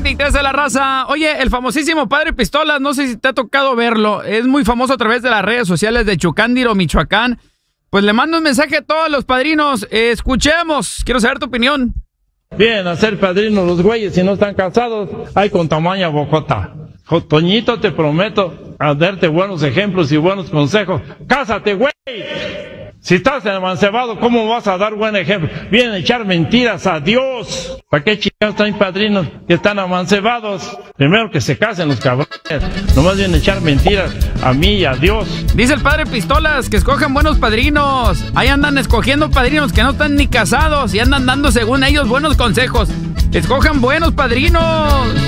23 de la raza. Oye, el famosísimo Padre Pistolas, no sé si te ha tocado verlo. Es muy famoso a través de las redes sociales de Chucándiro, Michoacán. Pues le mando un mensaje a todos los padrinos. Escuchemos, quiero saber tu opinión. Bien, a ser padrinos los güeyes, si no están casados, hay con tamaña bocota. Toñito, te prometo a darte buenos ejemplos y buenos consejos. ¡Cásate, güey! Si estás amancebado, ¿cómo vas a dar buen ejemplo? Vienen a echar mentiras a Dios. ¿Para qué chingados traen padrinos que están amancebados? Primero que se casen los cabrones. Nomás vienen a echar mentiras a mí y a Dios. Dice el Padre Pistolas que escojan buenos padrinos. Ahí andan escogiendo padrinos que no están ni casados y andan dando según ellos buenos consejos. Escojan buenos padrinos.